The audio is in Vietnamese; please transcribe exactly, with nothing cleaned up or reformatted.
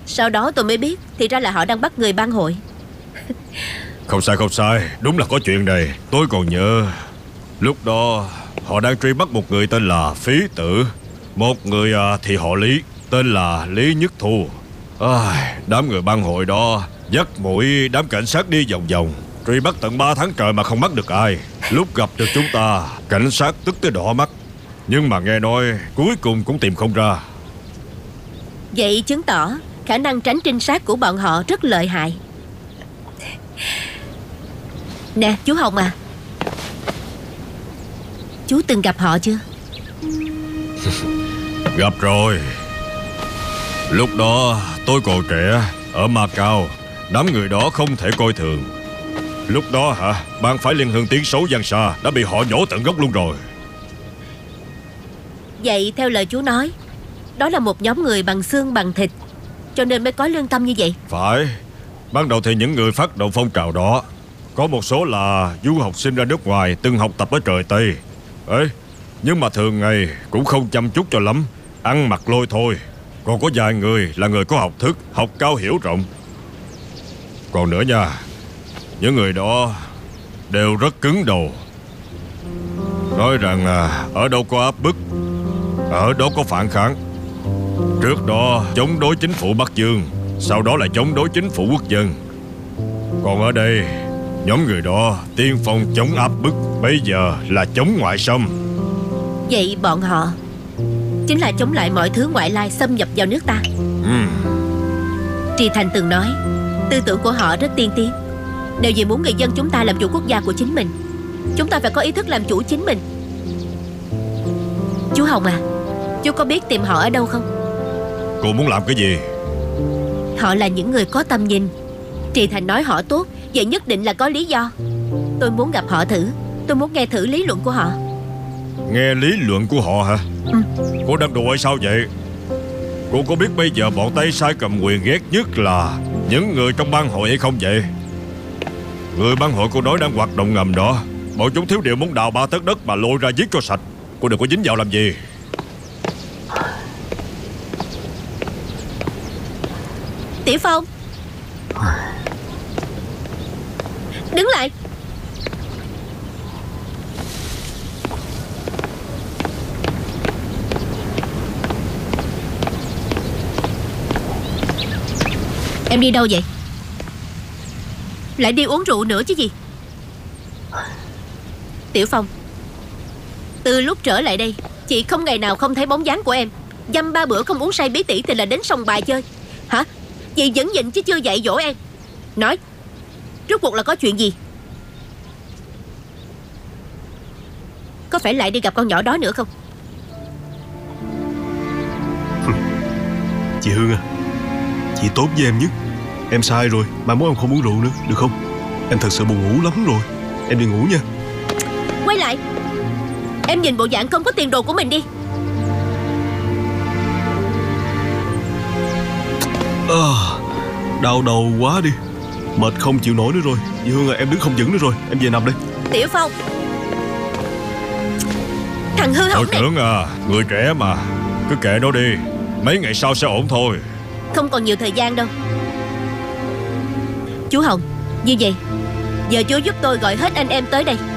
Sau đó tôi mới biết thì ra là họ đang bắt người bang hội. Không sai không sai, đúng là có chuyện này. Tôi còn nhớ lúc đó họ đang truy bắt một người tên là Phí Tử, một người à, thì họ Lý, tên là Lý Nhất Thu. à, Đám người bang hội đó dắt mũi đám cảnh sát đi vòng vòng, truy bắt tận ba tháng trời mà không bắt được ai. Lúc gặp được chúng ta, cảnh sát tức tới đỏ mắt, nhưng mà nghe nói cuối cùng cũng tìm không ra. Vậy chứng tỏ khả năng tránh trinh sát của bọn họ rất lợi hại. Nè chú Hồng à, chú từng gặp họ chưa? Gặp rồi. Lúc đó tôi còn trẻ, ở Macau, đám người đó không thể coi thường. Lúc đó hả, bang phái Liên Hương tiếng xấu vang xa đã bị họ nhổ tận gốc luôn rồi. Vậy theo lời chú nói, đó là một nhóm người bằng xương bằng thịt, cho nên mới có lương tâm như vậy. Phải. Ban đầu thì những người phát động phong trào đó có một số là du học sinh ra nước ngoài, từng học tập ở trời Tây ấy, nhưng mà thường ngày cũng không chăm chút cho lắm, ăn mặc lôi thôi. Còn có vài người là người có học thức, học cao hiểu rộng. Còn nữa nha, những người đó đều rất cứng đầu, nói rằng à, ở đâu có áp bức, ở đó có phản kháng. Trước đó chống đối chính phủ Bắc Dương, sau đó là chống đối chính phủ quốc dân. Còn ở đây, nhóm người đó tiên phong chống áp bức, bây giờ là chống ngoại xâm. Vậy bọn họ chính là chống lại mọi thứ ngoại lai xâm nhập vào nước ta. ừ. Trì Thành từng nói tư tưởng của họ rất tiên tiến. Nếu vì muốn người dân chúng ta làm chủ quốc gia của chính mình, chúng ta phải có ý thức làm chủ chính mình. Chú Hồng à, chú có biết tìm họ ở đâu không? Cô muốn làm cái gì? Họ là những người có tầm nhìn. Trì Thành nói họ tốt, vậy nhất định là có lý do. Tôi muốn gặp họ thử. Tôi muốn nghe thử lý luận của họ. Nghe lý luận của họ hả? ừ. Cô đang đùa hay sao vậy? Cô có biết bây giờ bọn Tây Sai cầm quyền ghét nhất là những người trong bang hội hay không vậy? Người bang hội cô nói đang hoạt động ngầm đó, bọn chúng thiếu điều muốn đào ba tấc đất mà lôi ra giết cho sạch. Cô đừng có dính vào làm gì. Tiểu Phong, đứng lại. Em đi đâu vậy? Lại đi uống rượu nữa chứ gì? Tiểu Phong, từ lúc trở lại đây, chị không ngày nào không thấy bóng dáng của em. Dăm ba bữa không uống say bí tỉ thì là đến sòng bài chơi. Hả? Chị vẫn nhịn chứ chưa dạy dỗ em. Nói, rốt cuộc là có chuyện gì? Có phải lại đi gặp con nhỏ đó nữa không? Chị Hương à, chị tốt với em nhất. Em sai rồi, mai mốt em không uống rượu nữa, được không? Em thật sự buồn ngủ lắm rồi. Em đi ngủ nha. Quay lại. Em nhìn bộ dạng không có tiền đồ của mình đi. à, Đau đầu quá đi, mệt không chịu nổi nữa rồi. Chị Hương à, em đứng không vững nữa rồi. Em về nằm đây. Tiểu Phong, thằng hư hỏng Đội này. trưởng à, người trẻ mà, cứ kệ nó đi, mấy ngày sau sẽ ổn thôi. Không còn nhiều thời gian đâu. Chú Hồng, như vậy giờ chú giúp tôi gọi hết anh em tới đây.